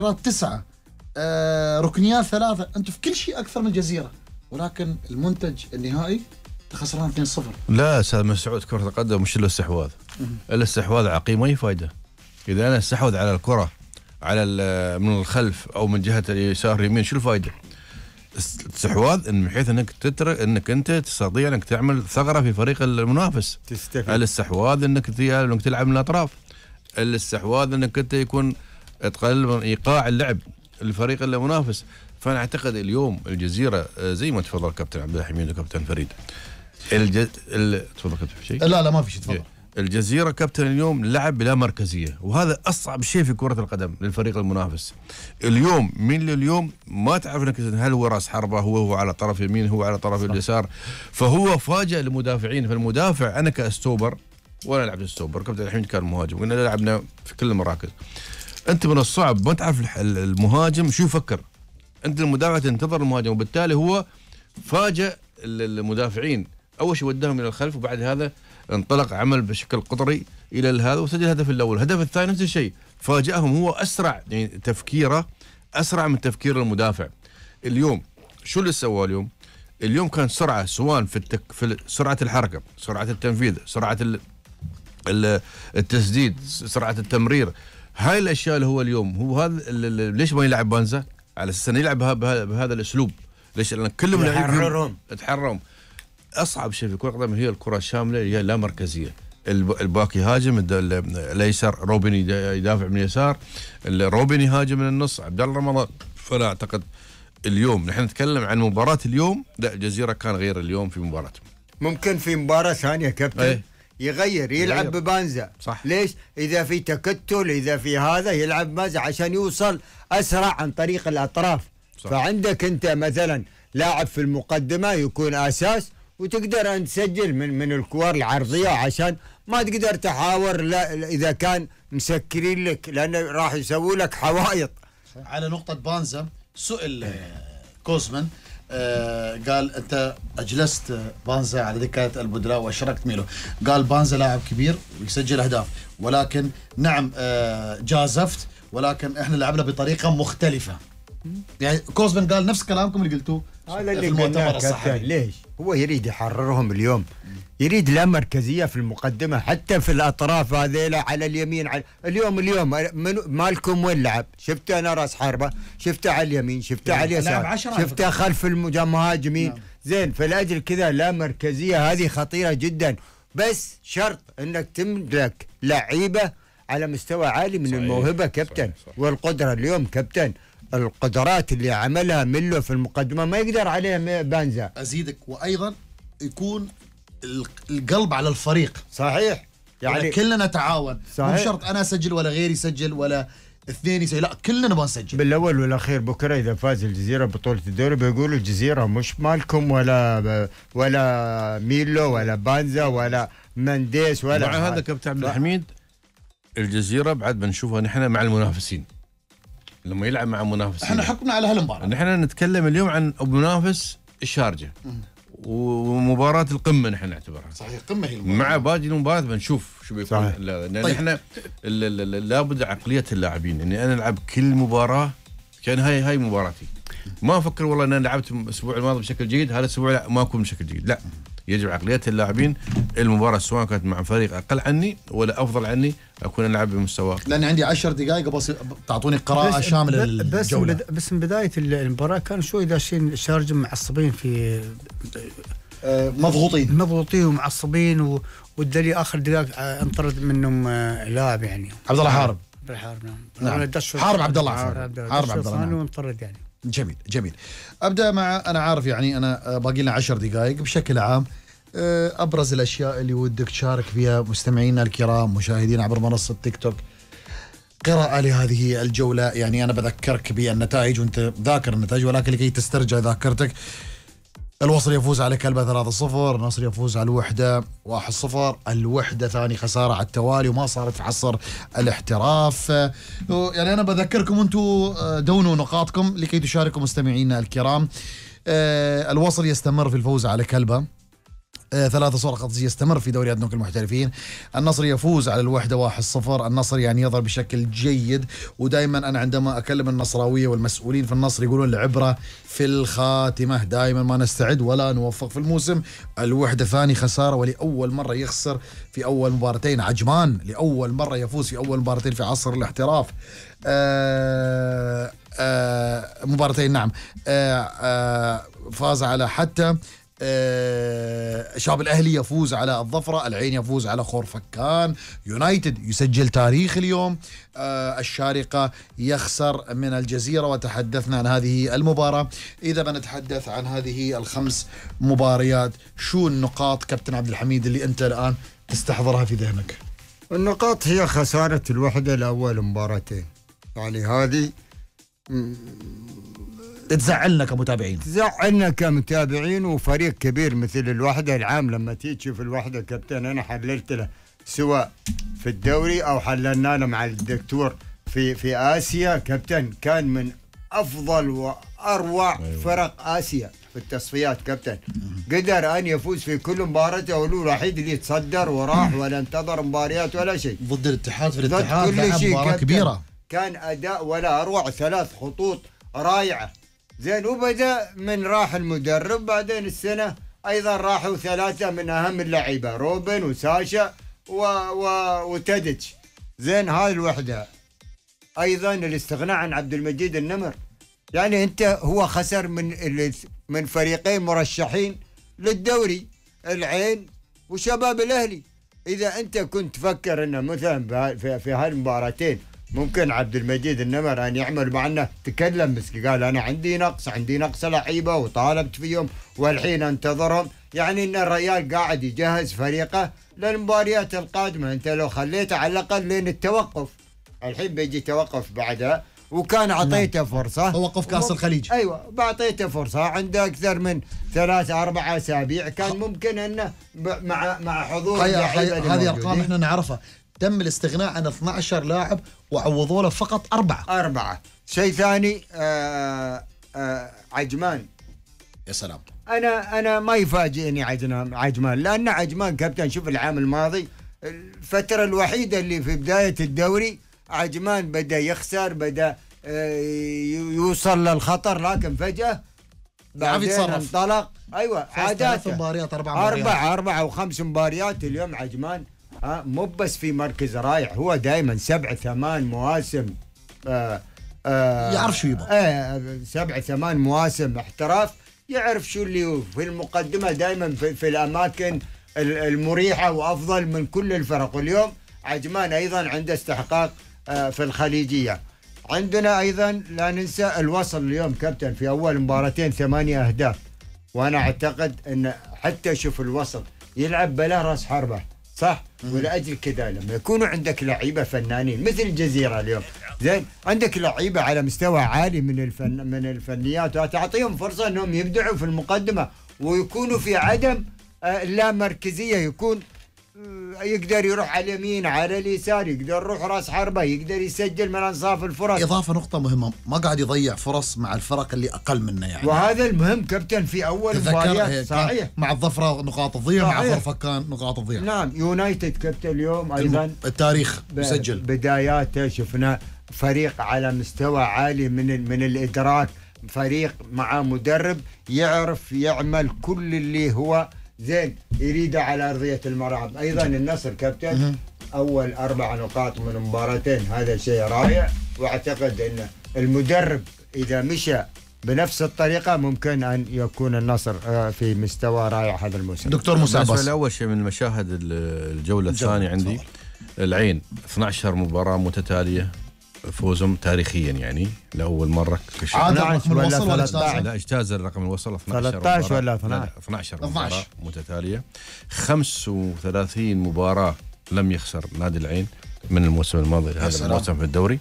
9، ركنيات 3، انتم في كل شيء اكثر من الجزيره، ولكن المنتج النهائي خسران 2-0. لا استاذ مسعود، كرة القدم مش الاستحواذ. الاستحواذ عقيم ما فايده. اذا انا استحوذ على الكرة على من الخلف او من جهة اليسار اليمين، شو الفايده؟ استحواذ من حيث انك انك انت تستطيع انك تعمل ثغرة في فريق المنافس. تستفيد. الاستحواذ انك تلعب من الاطراف. الاستحواذ انك انت يكون تقلل من ايقاع اللعب الفريق المنافس. فانا اعتقد اليوم الجزيره زي ما تفضل كابتن عبد الحميد وكابتن فريد. تفضل كابتن شيء؟ لا ما في شيء، تفضل. الجزيره كابتن اليوم لعب بلا مركزيه، وهذا اصعب شيء في كره القدم للفريق المنافس. اليوم من اليوم ما تعرف انك هل هو راس حربه، هو على طرف يمين، هو على طرف اليسار. فهو فاجأ المدافعين. فالمدافع انا كاستوبر، وانا لعبت استوبر، كابتن الحميد كان مهاجم، قلنا لعبنا في كل المراكز. انت من الصعب ما تعرف المهاجم شو يفكر. انت المدافع تنتظر المهاجم، وبالتالي هو فاجأ المدافعين. اول شيء وداهم الى الخلف، وبعد هذا انطلق عمل بشكل قطري الى هذا وسجل الهدف الاول. الهدف الثاني نفس الشيء، فاجأهم. هو اسرع، يعني تفكيره اسرع من تفكير المدافع. اليوم شو اللي سواه اليوم؟ اليوم كان سرعه، سواء في سرعه الحركه، سرعه التنفيذ، سرعه التسديد، سرعه التمرير. هاي الاشياء اللي هو اليوم هو هذا. ليش ما يلعب بانزا على اساس انه يلعب بهذا الاسلوب؟ ليش؟ لان كلهم يتحررون. اصعب شيء في كره القدم هي الكره الشامله، هي لا مركزيه. الباك يهاجم، الايسر روبن يدافع من اليسار، روبن يهاجم من النص، عبد الله رمضان. فلا اعتقد اليوم نحن نتكلم عن مباراه اليوم، لا الجزيره كان غير اليوم في مباراه. ممكن في مباراه ثانيه كابتن يغير يلعب ببانزا. صح. ليش؟ اذا في تكتل، اذا في هذا يلعب بانزا عشان يوصل اسرع عن طريق الاطراف. صح. فعندك انت مثلا لاعب في المقدمه يكون اساس، وتقدر ان تسجل من الكور العرضيه، عشان ما تقدر تحاور لا اذا كان مسكرين لك، لانه راح يسووا لك حوائط. على نقطه بانزا سئل كوزمان، قال انت اجلست بانزا على دكه البدلاء واشركت ميلو. قال بانزا لاعب كبير ويسجل اهداف، ولكن نعم جازفت، ولكن احنا لعبنا بطريقه مختلفه. يعني كوزمان قال نفس كلامكم اللي قلتوه هذا اللي المؤتمر الصحفي. ليش؟ هو يريد يحررهم اليوم، يريد لا مركزيه في المقدمه، حتى في الاطراف هذيلا على اليمين. اليوم مالكم وين لعب؟ شفته انا راس حربه، شفته على اليمين، شفته على اليسار، شفته خلف المهاجمين. نعم. زين، فلاجل كذا لا مركزيه هذه خطيره جدا، بس شرط انك تملك لعيبه على مستوى عالي من الموهبه كابتن. صحيح. والقدره اليوم كابتن، القدرات اللي عملها ميلو في المقدمه ما يقدر عليها بانزا. ازيدك، وايضا يكون القلب على الفريق. صحيح، يعني كلنا نتعاون. مو شرط انا اسجل ولا غيري يسجل ولا اثنين يسجل، لا كلنا نبغى نسجل. بالاول والاخير بكره اذا فاز الجزيره بطوله الدوري بيقولوا الجزيره مش مالكم ولا ميلو ولا بانزا ولا منديس ولا. مع هذا كابتن عبد الحميد، الجزيره بعد بنشوفها نحن مع المنافسين لما يلعب مع منافسين. احنا حكمنا على هالمباراه. نحن نتكلم اليوم عن منافس الشارجه ومباراه القمه نحن نعتبرها. صحيح، قمه هي المباراه. مع باقي المباريات بنشوف شو بيكون. لان طيب. احنا لابد عقليه اللاعبين اني انا العب كل مباراه كان هاي مباراتي. ما افكر والله ان انا لعبت الاسبوع الماضي بشكل جيد، هذا الاسبوع لا ما اكون بشكل جيد. لا، يجب عقليه اللاعبين. المباراه سواء كانت مع فريق اقل عني ولا افضل عني اكون العب بمستواه. لان عندي 10 دقائق بس تعطوني قراءه شامله للجوله. بس من بدايه المباراه كانوا شوي داشين شارجم معصبين في مضغوطين ومعصبين، والدليل اخر دقائق انطرد منهم لاعب يعني عبد الله حارب. نعم. حارب عبد الله وانطرد يعني. جميل. ابدا مع، انا عارف يعني انا باقي لنا 10 دقائق. بشكل عام ابرز الاشياء اللي ودك تشارك فيها مستمعينا الكرام مشاهدين عبر منصه تيك توك، قراءه لهذه الجوله. يعني انا بذكرك بالنتائج وانت ذاكر النتائج، ولكن لكي تسترجع ذاكرتك، الوصل يفوز على كلبة 3-0، النصر يفوز على الوحدة 1-0، الوحدة ثاني خسارة على التوالي وما صارت في عصر الاحتراف. يعني أنا بذكركم أنتم دونوا نقاطكم لكي تشاركوا مستمعينا الكرام. الوصل يستمر في الفوز على كلبة، 3 صور قطزية يستمر في دوري أدنوك المحترفين. النصر يفوز على الوحدة 1-0. النصر يعني يظهر بشكل جيد، ودائما أنا عندما أكلم النصراوية والمسؤولين في النصر يقولون العبرة في الخاتمة، دائما ما نستعد ولا نوفق في الموسم. الوحدة ثاني خسارة، ولأول مرة يخسر في أول مباراتين. عجمان لأول مرة يفوز في أول مباراتين في عصر الاحتراف. مباراتين نعم. فاز على حتى شاب الأهلي يفوز على الظفرة، العين يفوز على خورفكان، يونايتد يسجل تاريخ اليوم، الشارقة يخسر من الجزيرة. وتحدثنا عن هذه المباراة. إذا بنتحدث عن هذه ال5 مباريات، شو النقاط كابتن عبد الحميد اللي أنت الآن تستحضرها في ذهنك؟ النقاط هي خسارة الوحدة لأول مباراتين، يعني هذه تزعلنا كمتابعين، تزعلنا كمتابعين. وفريق كبير مثل الوحدة العام، لما تيجي تشوف الوحدة كابتن، أنا حللت له سواء في الدوري أو حللنا له مع الدكتور في آسيا كابتن، كان من أفضل وأروع فرق آسيا في التصفيات كابتن. قدر أن يفوز في كل مباراة، ولو الوحيد اللي تصدر وراح ولا انتظر مباريات ولا شيء. ضد الاتحاد في الاتحاد كل شيء مباراة كبيرة، كان أداء ولا أروع، 3 خطوط رائعة زين. وبدأ من راح المدرب، بعدين السنة أيضا راحوا 3 من أهم اللعيبة، روبن وساشا وتدج زين. هاي الوحدة أيضا الاستغناء عن عبد المجيد النمر، يعني أنت هو خسر من فريقين مرشحين للدوري، العين وشباب الأهلي. إذا أنت كنت تفكر أنه مثلا في هاي المباراتين ممكن عبد المجيد النمر أن يعمل، معنا تكلم بس قال أنا عندي نقص لعيبة وطالبت فيهم والحين انتظرهم، يعني أن الريال قاعد يجهز فريقه للمباريات القادمة. أنت لو خليته على الأقل لين التوقف، الحين بيجي توقف بعدها، وكان عطيته فرصة توقف كأس الخليج. أيوة، بعطيته فرصة عنده أكثر من 3-4 أسابيع، كان ممكن أنه مع حضور هذه أرقام إحنا نعرفها. تم الاستغناء عن 12 لاعب وعوضوا له فقط 4. شيء ثاني عجمان. يا سلام، أنا ما يفاجئني عجمان، لأن عجمان كابتن شوف العام الماضي الفترة الوحيدة اللي في بداية الدوري عجمان بدأ يخسر، بدأ يوصل للخطر، لكن فجأة بعدين انطلق. أيوة، عاداته 4 و5 مباريات اليوم عجمان مو بس في مركز رائع، هو دائما 7-8 مواسم يعرف شو يبغى. 7-8 مواسم احتراف، يعرف شو اللي في المقدمة، دائما في الأماكن المريحة وأفضل من كل الفرق. واليوم عجمان أيضا عنده استحقاق في الخليجية. عندنا أيضا لا ننسى الوصل اليوم كابتن في أول مباراتين 8 أهداف، وأنا أعتقد أن حتى شوف الوصل يلعب بلا رأس حربة صح. ولأجل كذا لما يكونوا عندك لعيبة فنانين مثل الجزيرة اليوم زين، عندك لعيبة على مستوى عالي من الفنيات، وتعطيهم فرصة أنهم يبدعوا في المقدمة ويكونوا في عدم لا مركزية، يكون يقدر يروح على اليمين على اليسار، يقدر يروح راس حربة، يقدر يسجل من أنصاف الفرص. إضافة نقطة مهمة، ما قاعد يضيع فرص مع الفرق اللي أقل منه يعني، وهذا المهم كابتن في أول مباريات. صحيح، مع الظفرة نقاط تضيع، مع خورفكان نقاط تضيع. نعم، يونايتد كابتن اليوم أيضا التاريخ مسجل بداياته، شفنا فريق على مستوى عالي من الإدراك، فريق مع مدرب يعرف يعمل كل اللي هو زين يريده على أرضية الملعب. أيضا النصر كابتن أول 4 نقاط من مباراتين، هذا شيء رائع، وأعتقد أن المدرب إذا مشى بنفس الطريقة ممكن أن يكون النصر في مستوى رائع هذا الموسم. دكتور موسى عباس، أول شيء من المشاهد الجولة الثانية عندي العين 12 مباراة متتالية فوزهم تاريخيا، يعني لأول مرة لا اجتاز الرقم الوصل 13 ولا 12 مباراة متتالية. 35 مباراة لم يخسر نادي العين من الموسم الماضي هذا الموسم في الدوري.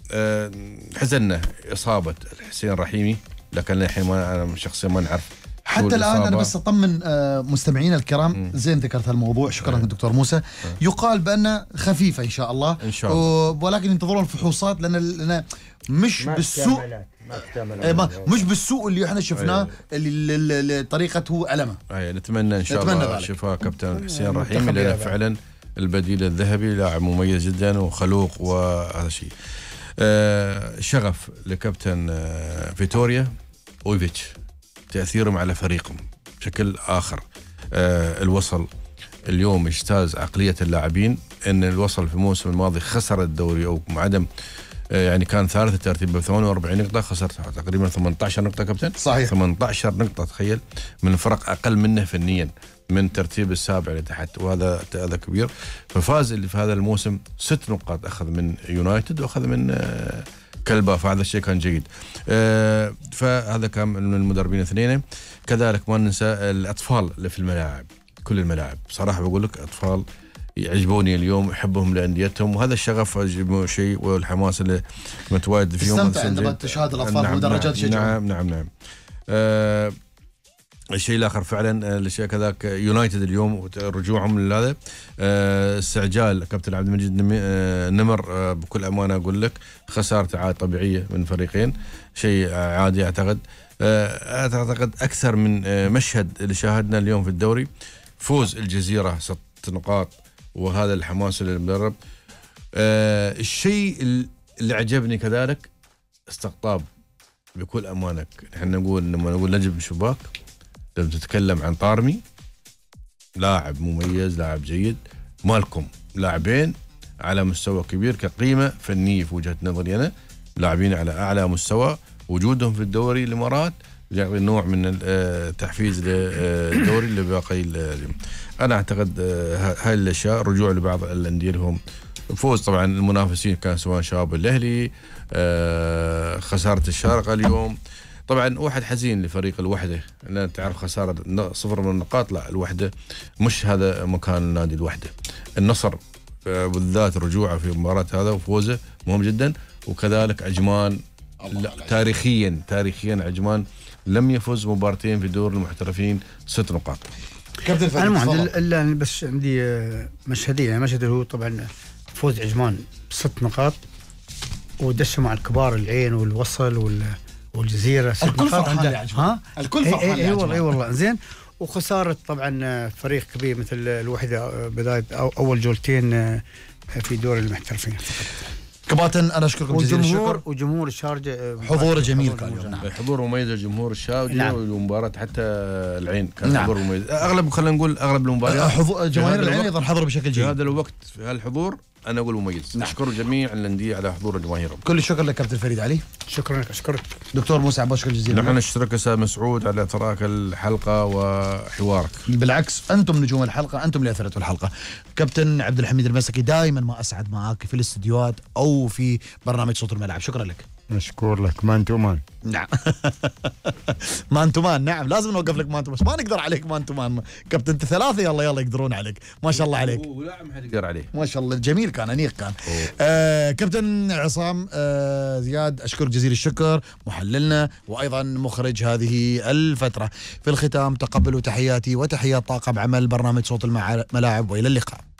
حزننا إصابة الحسين رحيمي، لكن الحين أنا شخصيا ما نعرف حتى الان انا بس اطمن مستمعينا الكرام. زين ذكرت هالموضوع، شكرا دكتور موسى. يقال بانه خفيفه ان شاء الله، ان شاء الله، ولكن ينتظرون الفحوصات لان مش بالسوء، مش بالسوء اللي احنا شفناه، اللي طريقته ألمه. نتمنى ان شاء الله شفاء كابتن حسين رحيم، لانه فعلا البديل الذهبي، لاعب مميز جدا وخلوق، وهذا شيء. شغف لكابتن فيتوريا اويفيتش، تأثيرهم على فريقهم بشكل آخر. الوصل اليوم اجتاز عقلية اللاعبين، ان الوصل في الموسم الماضي خسر الدوري او عدم، يعني كان ثالث الترتيب ب 48 نقطة، خسر تقريبا 18 نقطة كابتن. صحيح، 18 نقطة، تخيل، من فرق أقل منه فنيا من ترتيب السابع لتحت، وهذا كبير. ففاز اللي في هذا الموسم 6 نقاط أخذ من يونايتد وأخذ من كلبا، فهذا الشيء كان جيد. فهذا كان من المدربين اثنين. كذلك ما ننسى الأطفال اللي في الملاعب، كل الملاعب بصراحة بقول لك أطفال يعجبوني اليوم، احبهم لانديتهم، وهذا الشغف شيء، والحماس اللي متواجد فيهم. تستمتع عندما تشاهد الاطفال في مدرجات يشجعون. نعم. الشيء الاخر فعلا الشيء كذاك يونايتد اليوم رجوعهم لهذا، استعجال كابتن عبد المجيد نمر، بكل امانه اقول لك خسارته عاد طبيعيه من فريقين، شيء عادي اعتقد اكثر من مشهد اللي شاهدنا اليوم في الدوري. فوز الجزيره 6 نقاط، وهذا الحماس للمدرب. الشيء اللي عجبني كذلك استقطاب، بكل امانه احنا نقول لما نقول نجم شباك، لما تتكلم عن طارمي لاعب مميز، لاعب جيد، مالكم لاعبين على مستوى كبير كقيمه فنيه في وجهه نظري انا، لاعبين على اعلى مستوى، وجودهم في الدوري الامارات يعطي نوع من التحفيز للدوري لباقي. انا اعتقد هاي الاشياء، رجوع لبعض الانديه لهم فوز. طبعا المنافسين كان سواء شباب الاهلي، خساره الشارقه اليوم. طبعا واحد حزين لفريق الوحده، لان تعرف خساره 0 من النقاط، لا الوحده مش هذا مكان النادي الوحده. النصر بالذات رجوعه في مباراه هذا وفوزه مهم جدا، وكذلك عجمان تاريخيا عجمان لم يفز مباراتين في دور المحترفين 6 نقاط. كابتن انا ما عندي الا بس عندي مشهدين. مشهد هو طبعا فوز عجمان ب6 نقاط، ودشوا مع الكبار العين والوصل والجزيره 6 الكل نقاط فرحان لعجمان، الكل فرحان لعجمان. اي والله زين. وخساره طبعا فريق كبير مثل الوحده بدايه اول جولتين في دور المحترفين. كباتن انا اشكركم جزيل الشكر. وجمهور الشارجه حضور جميل كان اليوم. نعم. حضور مميز لجمهور الشارجه، والمباراه حتى العين كان حضور مميز. اغلب خلينا نقول اغلب المباريات جماهير العين ايضا حضروا بشكل جيد. في هذا الوقت في هالحضور انا اقول مميز. اشكر جميع الانديه على حضور جماهيرهم. كل الشكر لك كابتن فريد علي. شكرا لك. اشكرك دكتور موسى عباس، شكرا جزيلا. نحن نشكرك استاذ مسعود على اعتراك الحلقه وحوارك. بالعكس انتم نجوم الحلقه، انتم اللي اثرتوا الحلقه. كابتن عبد الحميد المسكي، دائما ما اسعد معاك في الاستديوهات او في برنامج صوت الملعب. شكرا لك. مشكور لك. مان تو مان. نعم. مان تو مان. نعم لازم نوقف لك مان تو مان، ما نقدر عليك مان تو مان. كابتن انت ثلاثه، يلا يقدرون عليك، ما شاء الله عليك. ولا ما حد يقدر عليه، ما شاء الله. جميل كان، انيق كان. كابتن عصام زياد، اشكرك جزيل الشكر، محللنا وايضا مخرج هذه الفتره. في الختام تقبلوا تحياتي وتحيات طاقم عمل برنامج صوت الملاعب، والى اللقاء.